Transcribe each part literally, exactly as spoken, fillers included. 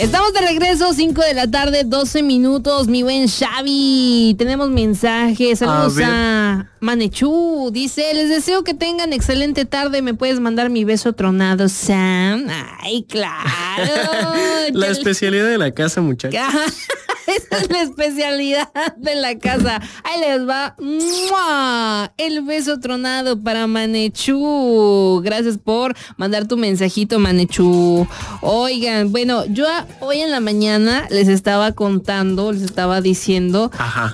Estamos de regreso, cinco de la tarde, doce minutos, mi buen Xavi. Tenemos mensajes, saludos a, a Manechu. Dice, les deseo que tengan excelente tarde. ¿Me puedes mandar mi beso tronado, Sam? Ay, claro. La especialidad de la casa, muchachos. Esa es la especialidad de la casa. Ahí les va. ¡Mua! El beso tronado para Manechu. Gracias por mandar tu mensajito, Manechu. Oigan, bueno, yo hoy en la mañana les estaba contando, les estaba diciendo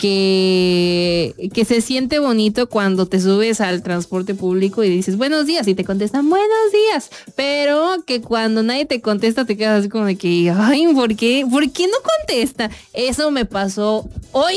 que, que se siente bonito cuando te subes al transporte público y dices buenos días y te contestan buenos días. Pero que cuando nadie te contesta te quedas así como de que, ay, ¿por qué? ¿Por qué no contesta? Eso me pasó hoy.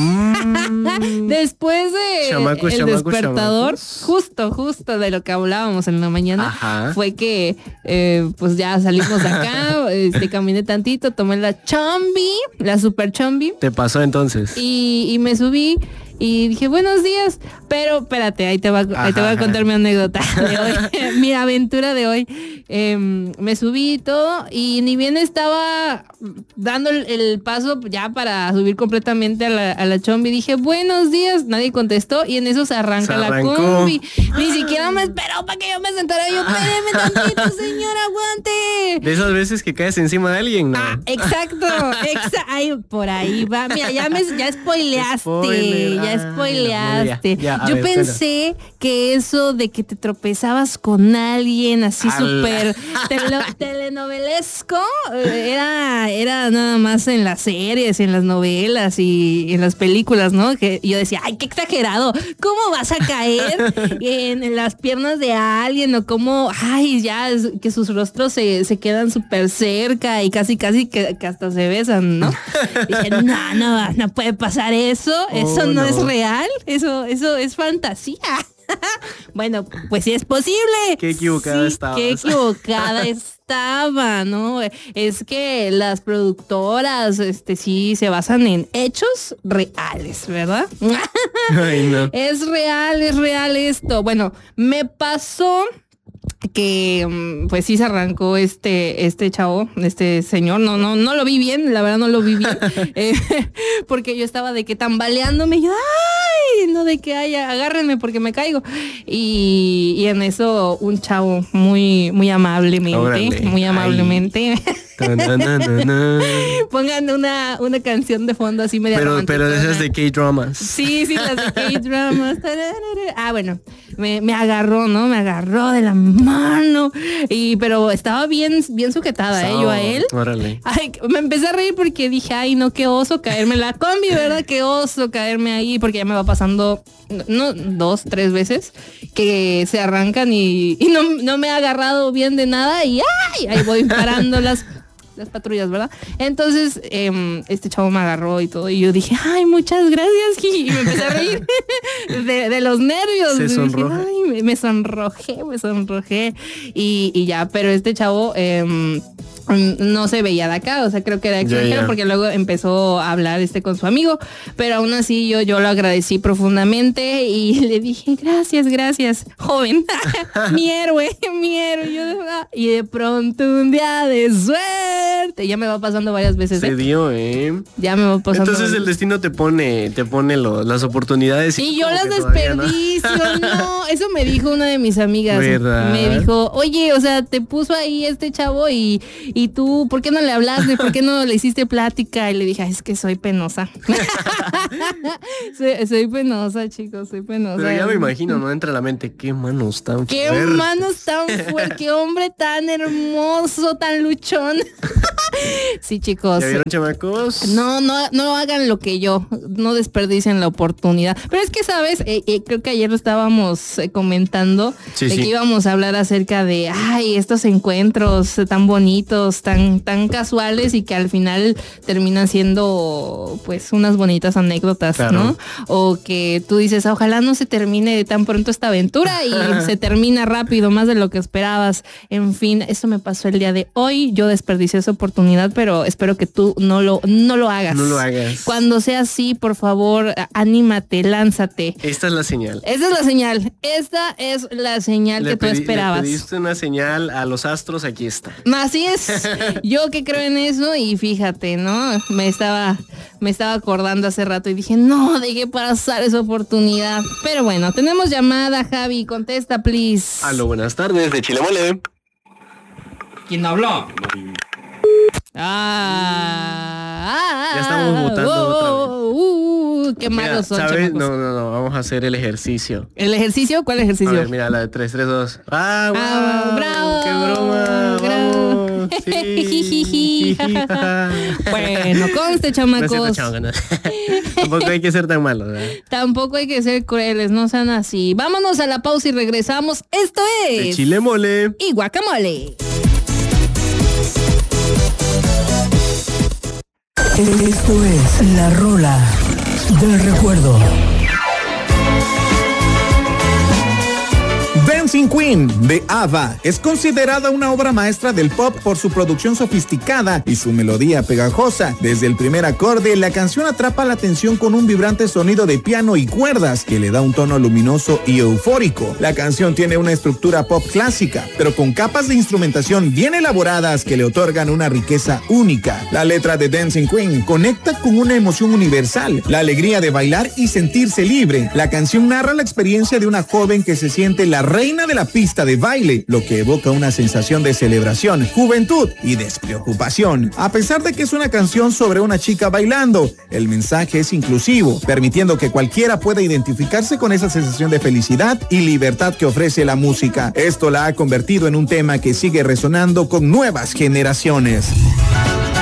Mm. Después de chamaco, el chamaco, despertador, chamacos. justo, justo de lo que hablábamos en la mañana, Ajá. fue que eh, pues ya salimos de acá, este, caminé tantito, tomé la chombi, la super chombi. ¿Te pasó entonces? Y, y me subí y dije buenos días, pero espérate, ahí te va, ahí te voy a contar mi anécdota de hoy, mi aventura de hoy. Eh, me subí y todo y ni bien estaba dando el, el paso ya para subir completamente a la, a la chombi, dije buenos días, nadie contestó y en eso se arranca se la combi. Ni siquiera me esperó para que yo me sentara. Yo, espéreme tantito, señor, aguante. De esas veces que caes encima de alguien, ¿no? Ah, exacto, exa ay, por ahí va. Mira, ya me ya spoileaste. Spoiler. Ya spoileaste. Ah, ya, ya, yo ver, pensé espera. que eso de que te tropezabas con alguien así súper tele, telenovelesco era, era nada más en las series, en las novelas y en las películas, ¿no? Que yo decía, ay, qué exagerado. ¿Cómo vas a caer en, en las piernas de alguien? O cómo, ay, ya, que sus rostros se, se quedan súper cerca y casi, casi que, que hasta se besan, ¿no? Dije, no, no, no puede pasar eso. Oh, eso no, no es real. Eso, eso es fantasía. Bueno, pues sí es posible. Qué equivocada sí, estabas. Qué equivocada estaba, ¿no? Es que las productoras, este, sí se basan en hechos reales, ¿verdad? Ay, no. Es real, es real esto. Bueno, me pasó que pues sí se arrancó este este chavo, este señor, no no no lo vi bien, la verdad no lo vi bien, eh, porque yo estaba de que tambaleándome, y yo, ay, no de que haya, agárrenme porque me caigo, y, y en eso un chavo muy muy amablemente, Órale. muy amablemente. Na, na, na, na. Pongan una, una canción de fondo así media Pero, pero de esas de K-dramas. Sí, sí, las de K-dramas. Ah, bueno, me, me agarró, ¿no? Me agarró de la mano. Y, pero estaba bien, bien sujetada, so, ¿eh? Yo a él. Órale. Ay, me empecé a reír porque dije, ay, no, qué oso caerme en la combi, ¿verdad? Qué oso caerme ahí, porque ya me va pasando, no, dos, tres veces que se arrancan y, y no, no me ha agarrado bien de nada y ay, ahí voy parando las las patrullas, ¿verdad? Entonces, eh, este chavo me agarró y todo, y yo dije, ay, muchas gracias, y me empecé a reír de, de los nervios. Se sonrojó. Ay, me, me sonrojé, me sonrojé, y, y ya, pero este chavo eh, no se veía de acá, o sea, creo que era extranjero, yeah, yeah. porque luego empezó a hablar este con su amigo, pero aún así yo, yo lo agradecí profundamente y le dije, gracias, gracias, joven, mi héroe, mi héroe, yo, y de pronto un día de suerte, ya me va pasando varias veces. Se ¿eh? dio, ¿eh? Ya me va pasando. Entonces el destino te pone, te pone lo, las oportunidades. Y, y yo las desperdicio, no. no, eso me dijo una de mis amigas. ¿Verdad? Me dijo, oye, o sea, te puso ahí este chavo y ¿y tú por qué no le hablaste? ¿Por qué no le hiciste plática? Y le dije, es que soy penosa. soy, soy penosa, chicos, soy penosa. Pero ya me imagino, ¿no? Entra a la mente, qué manos tan Qué fuertes. manos tan fuertes, qué hombre tan hermoso, tan luchón. Sí, chicos. ¿Ya vieron, chamacos? No, no, no hagan lo que yo, no desperdicien la oportunidad. Pero es que, ¿sabes? Eh, eh, creo que ayer lo estábamos eh, comentando, sí, de sí. que íbamos a hablar acerca de, ay, estos encuentros tan bonitos, tan, tan casuales y que al final terminan siendo, pues, unas bonitas anécdotas, claro. ¿no? O que tú dices, ojalá no se termine tan pronto esta aventura y se termina rápido, más de lo que esperabas. En fin, eso me pasó el día de hoy. Yo desperdicié esa oportunidad oportunidad, pero espero que tú no lo, no lo hagas. No lo hagas. Cuando sea así, por favor, anímate, lánzate. Esta es la señal. Esta es la señal. Esta es la señal le que pedí, tú esperabas. Le pediste una señal a los astros, aquí está. Así es. Yo que creo en eso y fíjate, ¿no? Me estaba, me estaba acordando hace rato y dije, no, dejé pasar esa oportunidad. Pero bueno, tenemos llamada, Javi. Contesta, please. Aló, buenas tardes, de Chile Mole. ¿Quién habló? Ah, ah, ya estamos votando oh, otra vez. Uh, uh, qué malos son, ¿sabes? No, no, no, vamos a hacer el ejercicio. ¿El ejercicio? ¿Cuál ejercicio? A ver, mira, la de tres, tres, dos. ¡Ah, wow! Ah, ¡bravo! ¡Qué broma! ¡Bravo! Sí. Bueno, conste, chamacos. No es cierto, no. Tampoco hay que ser tan malos, ¿verdad? Tampoco hay que ser crueles, no sean así. Vámonos a la pausa y regresamos. Esto es... De Chile Mole y Guacamole. Esto es La Rola del Recuerdo. Dancing Queen de ABBA es considerada una obra maestra del pop por su producción sofisticada y su melodía pegajosa. Desde el primer acorde, la canción atrapa la atención con un vibrante sonido de piano y cuerdas que le da un tono luminoso y eufórico. La canción tiene una estructura pop clásica, pero con capas de instrumentación bien elaboradas que le otorgan una riqueza única. La letra de Dancing Queen conecta con una emoción universal, la alegría de bailar y sentirse libre. La canción narra la experiencia de una joven que se siente la reina de la pista de baile, lo que evoca una sensación de celebración, juventud y despreocupación. A pesar de que es una canción sobre una chica bailando, el mensaje es inclusivo, permitiendo que cualquiera pueda identificarse con esa sensación de felicidad y libertad que ofrece la música. Esto la ha convertido en un tema que sigue resonando con nuevas generaciones.